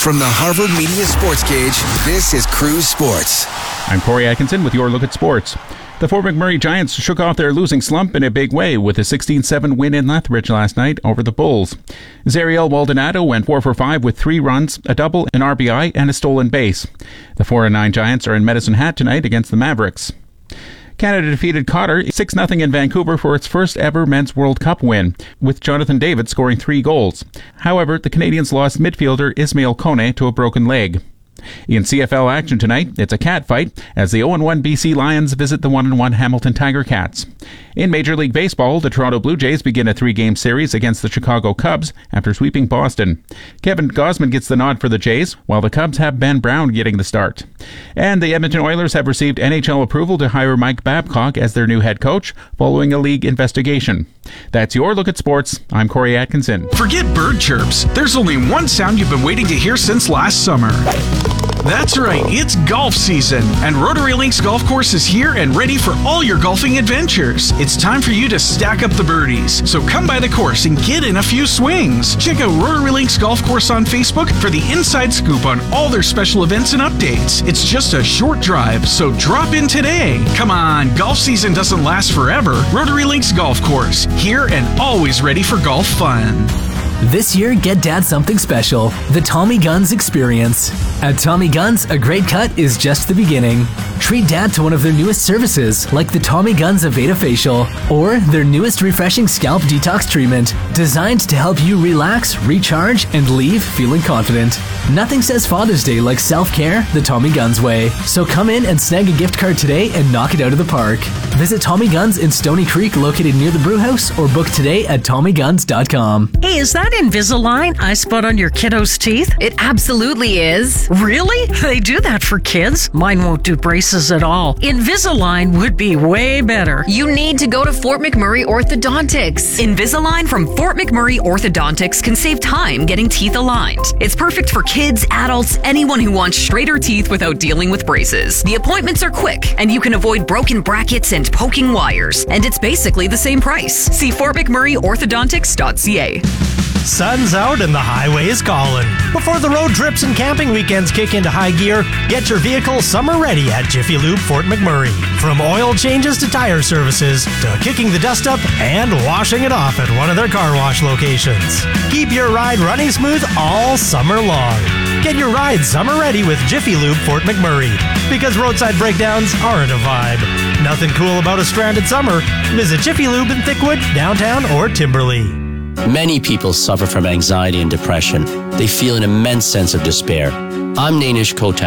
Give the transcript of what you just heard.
From the Harvard Media Sports Cage, this is Cruise Sports. I'm Corey Atkinson with your look at sports. The Fort McMurray Giants shook off their losing slump in a big way with a 16-7 win in Lethbridge last night over the Bulls. Zariel Maldonado went 4 for 5 with 3 runs, a double, an RBI, and a stolen base. The 4-9 Giants are in Medicine Hat tonight against the Mavericks. Canada defeated Qatar 6-0 in Vancouver for its first ever Men's World Cup win, with Jonathan David scoring 3 goals. However, the Canadians lost midfielder Ismail Kone to a broken leg. In CFL action tonight, it's a cat fight as the 0-1 BC Lions visit the 1-1 Hamilton Tiger Cats. In Major League Baseball, the Toronto Blue Jays begin a 3-game series against the Chicago Cubs after sweeping Boston. Kevin Gausman gets the nod for the Jays, while the Cubs have Ben Brown getting the start. And the Edmonton Oilers have received NHL approval to hire Mike Babcock as their new head coach, following a league investigation. That's your look at sports. I'm Corey Atkinson. Forget bird chirps. There's only one sound you've been waiting to hear since last summer. That's right, it's golf season, and Rotary Links Golf Course is here and ready for all your golfing adventures. It's time for you to stack up the birdies, so come by the course and get in a few swings. Check out Rotary Links Golf Course on Facebook for the inside scoop on all their special events and updates. It's just a short drive, so drop in today. Come on, golf season doesn't last forever. Rotary Links Golf Course, here and always ready for golf fun. This year, get Dad something special, the Tommy Guns Experience. At Tommy Guns, a great cut is just the beginning. Treat Dad to one of their newest services, like the Tommy Guns Aveda Facial, or their newest refreshing scalp detox treatment, designed to help you relax, recharge, and leave feeling confident. Nothing says Father's Day like self-care the Tommy Guns way. So come in and snag a gift card today and knock it out of the park. Visit Tommy Guns in Stony Creek, located near the Brewhouse, or book today at TommyGuns.com. Hey, is that Invisalign I spot on your kiddo's teeth? It absolutely is. Really? They do that for kids? Mine won't do braces at all. Invisalign would be way better. You need to go to Fort McMurray Orthodontics. Invisalign from Fort McMurray Orthodontics can save time getting teeth aligned. It's perfect for kids, adults, anyone who wants straighter teeth without dealing with braces. The appointments are quick, and you can avoid broken brackets and poking wires. And it's basically the same price. See FortMcMurrayOrthodontics.ca. Sun's out and the highway is calling. Before the road trips and camping weekends kick into high gear, get your vehicle summer ready at Jiffy Lube Fort McMurray. From oil changes to tire services, to kicking the dust up and washing it off at one of their car wash locations. Keep your ride running smooth all summer long. Get your ride summer ready with Jiffy Lube Fort McMurray. Because roadside breakdowns aren't a vibe. Nothing cool about a stranded summer. Visit Jiffy Lube in Thickwood, downtown, or Timberlea. Many people suffer from anxiety and depression. They feel an immense sense of despair. I'm Nainish Kotak.